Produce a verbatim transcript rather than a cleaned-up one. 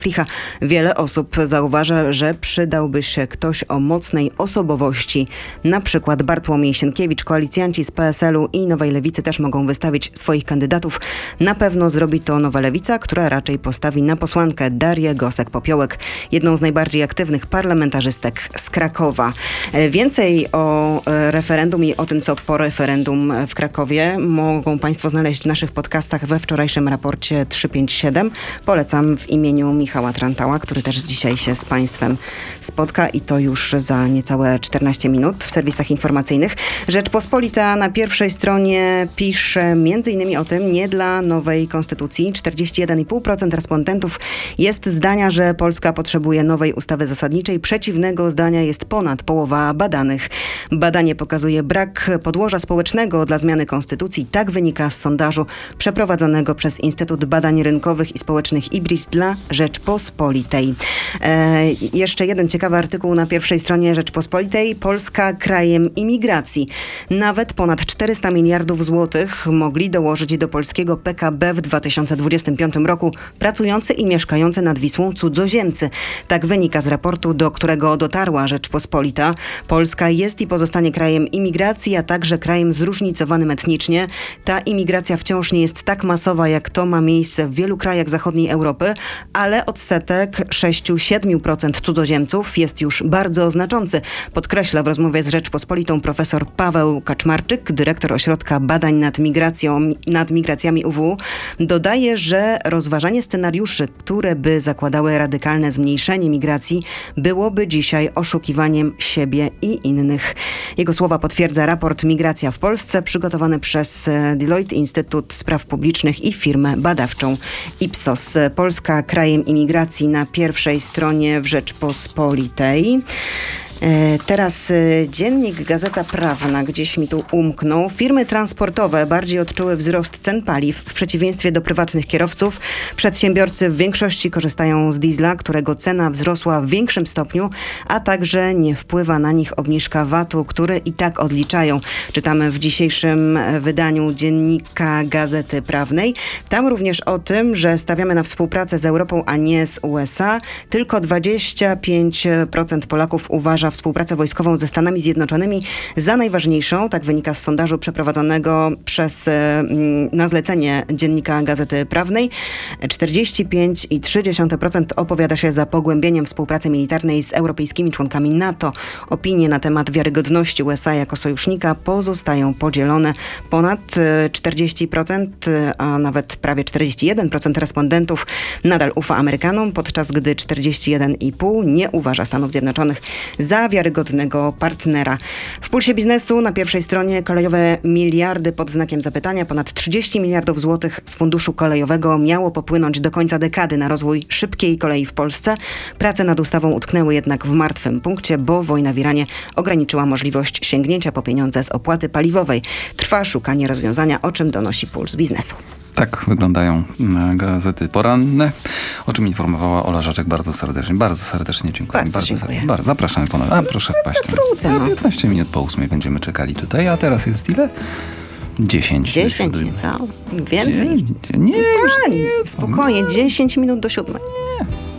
Klicha. Wiele osób zauważa, że przydałby się ktoś o mocnej osobowości. Na przykład Bartłomiej Sienkiewicz. Koalicjanci z P S L u i Nowej Lewicy też mogą wystawić swoich kandydatów. Na pewno zrobi to Nowa Lewica, która raczej postawi na posłankę Darię Gosek-Popiołek, jedną z najbardziej aktywnych parlamentarzystek z Krakowa. Więcej o referendum i o tym, co po referendum w Krakowie, mogą Państwo znaleźć w naszych podcastach we wczorajszym raporcie trzysta pięćdziesiąt siedem. Polecam w imieniu Michała Trantała, który też dzisiaj się z Państwem spotka i to już za niecałe czternaście minut w serwisach informacyjnych. Rzeczpospolita na pierwszej stronie pisze między innymi o tym, nie dla nowej konstytucji. czterdzieści jeden i pół procent respondentów jest zdania, że Polska potrzebuje nowej ustawy zasadniczej. Przeciwnego zdania jest ponad połowa badanych. Badanie pokazuje brak podłoża społecznego dla zmiany konstytucji. Tak wynika z sondażu przeprowadzonego przez Instytut Badań Rynkowych i Społecznych IBRIS dla Rzeczpospolitej. E, jeszcze jeden ciekawy artykuł na pierwszej stronie Rzeczpospolitej. Polska krajem imigracji. Nawet ponad czterysta miliardów złotych mogli dołożyć do polskiego P K B w dwa tysiące dwudziestym piątym roku pracujący i mieszkający nad Wisłą cudzoziemcy. Tak wynika z raportu, do którego dotarła Rzeczpospolita. Polska jest i pozostanie krajem imigracji, a także krajem zróżnicowanym etnicznie. Ta imigracja wciąż nie jest tak masowa, jak to ma miejsce w wielu krajach zachodniej Europy, ale odsetek sześć do siedmiu procent cudzoziemców jest już bardzo znaczący. Podkreśla w rozmowie z Rzeczpospolitą profesor Paweł Kaczmarczyk, dyrektor Ośrodka Badań nad Migracją, nad Migracjami U W U. Dodaje, że rozważanie scenariuszy, które by zakładały radykalne zmniejszenie migracji, byłoby dzisiaj oszukiwaniem siebie i innych. Jego słowa potwierdza raport Migracja w Polsce, przygotowany przez Deloitte, Instytut Spraw Publicznych i firmę badawczą Ipsos. Polska krajem imigracji na pierwszej stronie w Rzeczpospolitej. Teraz dziennik Gazeta Prawna, gdzieś mi tu umknął. Firmy transportowe bardziej odczuły wzrost cen paliw. W przeciwieństwie do prywatnych kierowców, przedsiębiorcy w większości korzystają z diesla, którego cena wzrosła w większym stopniu, a także nie wpływa na nich obniżka V A T u, który i tak odliczają. Czytamy w dzisiejszym wydaniu dziennika Gazety Prawnej. Tam również o tym, że stawiamy na współpracę z Europą, a nie z U S A. Tylko dwadzieścia pięć procent Polaków uważa współpracę wojskową ze Stanami Zjednoczonymi za najważniejszą. Tak wynika z sondażu przeprowadzonego przez, na zlecenie dziennika Gazety Prawnej. czterdzieści pięć i trzy dziesiąte procent opowiada się za pogłębieniem współpracy militarnej z europejskimi członkami NATO. Opinie na temat wiarygodności U S A jako sojusznika pozostają podzielone. Ponad czterdzieści procent, a nawet prawie czterdzieści jeden procent respondentów nadal ufa Amerykanom, podczas gdy czterdzieści jeden i pół procent nie uważa Stanów Zjednoczonych za wiarygodnego partnera. W Pulsie Biznesu na pierwszej stronie kolejowe miliardy pod znakiem zapytania. Ponad trzydzieści miliardów złotych z funduszu kolejowego miało popłynąć do końca dekady na rozwój szybkiej kolei w Polsce. Prace nad ustawą utknęły jednak w martwym punkcie, bo wojna w Iranie ograniczyła możliwość sięgnięcia po pieniądze z opłaty paliwowej. Trwa szukanie rozwiązania, o czym donosi Puls Biznesu. Tak wyglądają gazety poranne, o czym informowała Ola Żaczek. Bardzo serdecznie, bardzo serdecznie dziękuję. Bardzo, bardzo dziękuję. Bardzo, zapraszamy ponownie. A proszę wpaść. No, wrócę, no. piętnaście minut po ósmej będziemy czekali tutaj, a teraz jest ile? dziesięć. dziesięć, nieco. Więcej. Nie, nie, już nie. Spokojnie, dziesięć minut do siódmej.